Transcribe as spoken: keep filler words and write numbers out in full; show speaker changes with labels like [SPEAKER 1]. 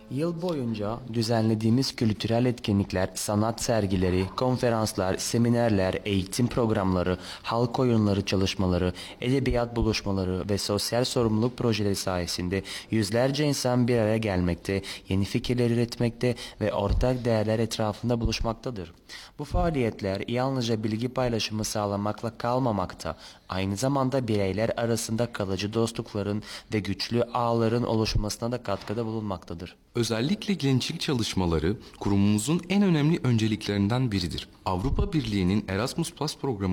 [SPEAKER 1] Yıl boyunca düzenlediğimiz kültürel etkinlikler, sanat sergileri, konferanslar, seminerler, eğitim programları, halk oyunları çalışmaları, edebiyat buluşmaları ve sosyal sorumluluk projeleri sayesinde yüzlerce insan bir araya gelmekte, yeni fikirler üretmekte ve ortak değerler etrafında buluşmaktadır. Bu faaliyetler yalnızca bilgi paylaşımı sağlamakla kalmamakta, aynı zamanda bireyler arasında kalıcı dostlukların ve güçlü ağların oluşmasına da katkıda bulunmaktadır.
[SPEAKER 2] Özellikle gençlik çalışmaları kurumumuzun en önemli önceliklerinden biridir. Avrupa Birliği'nin Erasmus Plus programı